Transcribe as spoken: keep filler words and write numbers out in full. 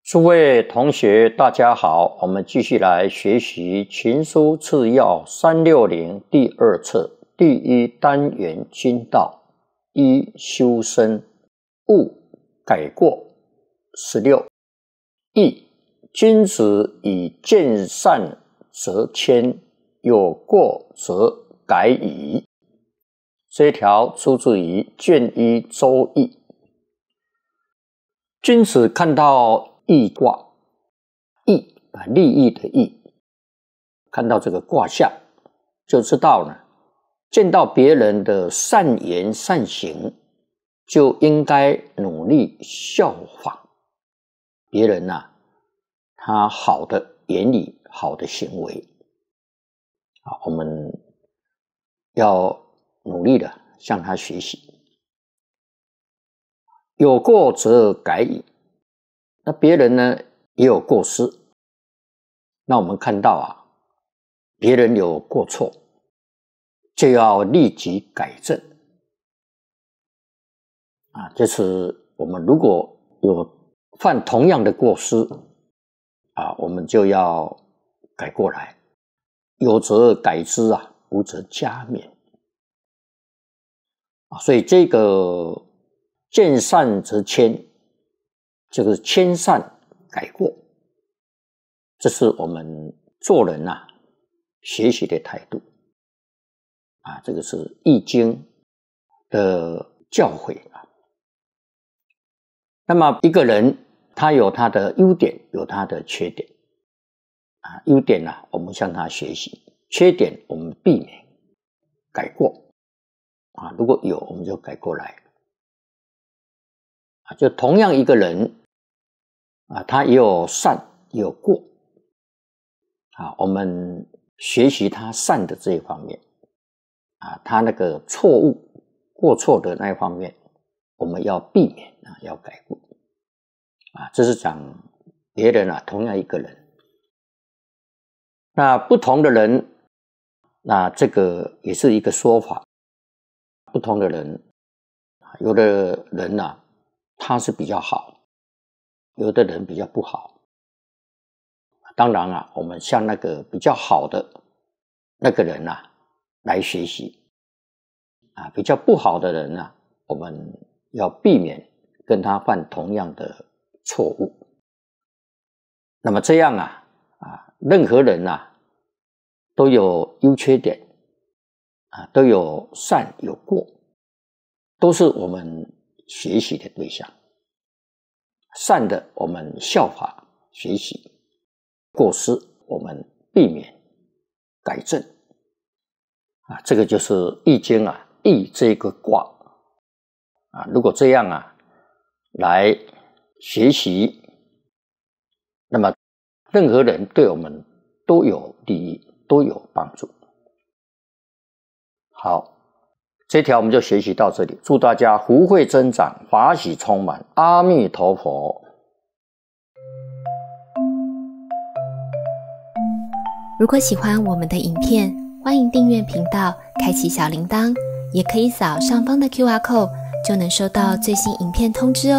诸位同学大家好，我们继续来学习群书次要三六零第二册第一单元经道一修身勿改过。十六义，君子以见善则迁，有过则改矣。这一条出自于卷一周易。君子看到易卦，易啊，利益的益，看到这个卦象，就知道呢，见到别人的善言善行，就应该努力效仿别人啊，他好的言语、好的行为啊，我们要努力的向他学习。有过则改矣。那别人呢也有过失，那我们看到啊，别人有过错，就要立即改正啊。就是我们如果有犯同样的过失啊，我们就要改过来。有则改之啊，无则加勉啊。所以这个见善则迁，这个迁善改过，这是我们做人啊学习的态度啊，这个是《易经》的教诲啊。那么一个人他有他的优点，有他的缺点啊，优点啊我们向他学习，缺点我们避免改过啊，如果有我们就改过来啊。就同样一个人啊，他也有善也有过啊，我们学习他善的这一方面啊，他那个错误过错的那一方面我们要避免啊，要改过啊。这是讲别人啊，同样一个人，那不同的人，那这个也是一个说法。不同的人，有的人啊他是比较好，有的人比较不好。当然啊，我们向那个比较好的那个人啊来学习啊，比较不好的人啊，我们要避免跟他犯同样的错误。那么这样啊啊，任何人啊都有优缺点啊，都有善有过，都是我们学习的对象。善的我们效法学习，过失我们避免改正啊。这个就是《易经》啊易这个卦啊。如果这样啊来学习，那么任何人对我们都有利益，都有帮助。好，这条我们就学习到这里，祝大家福慧增长，法喜充满，阿弥陀佛。 如果喜欢我们的影片，欢迎订阅频道，开启小铃铛，也可以扫上方的 Q R code， 就能收到最新影片通知哦。